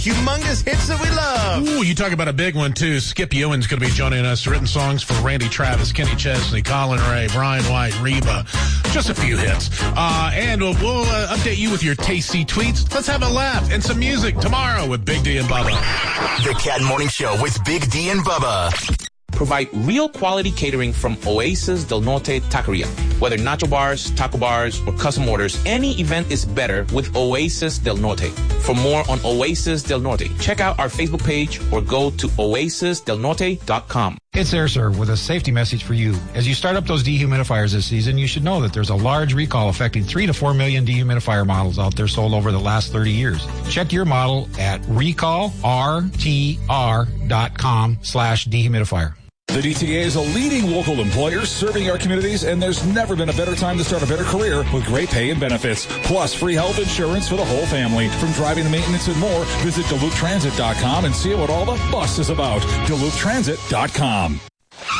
Humongous hits that we love. Ooh, you talk about a big one, too. Skip Ewan's going to be joining us. Written songs for Randy Travis, Kenny Chesney, Colin Ray, Brian White, Reba. Just a few hits. And we'll update you with your tasty tweets. Let's have a laugh and some music tomorrow with Big D and Bubba. The Cat Morning Show with Big D and Bubba. Provide real quality catering from Oasis Del Norte Taqueria. Whether nacho bars, taco bars, or custom orders, any event is better with Oasis Del Norte. For more on Oasis Del Norte, check out our Facebook page or go to oasisdelnorte.com. It's AirServe with a safety message for you. As you start up those dehumidifiers this season, you should know that there's a large recall affecting 3 to 4 million dehumidifier models out there sold over the last 30 years. Check your model at recallrtr.com/dehumidifier. The DTA is a leading local employer serving our communities, and there's never been a better time to start a better career with great pay and benefits, plus free health insurance for the whole family. From driving to maintenance and more, visit DuluthTransit.com and see what all the fuss is about. DuluthTransit.com.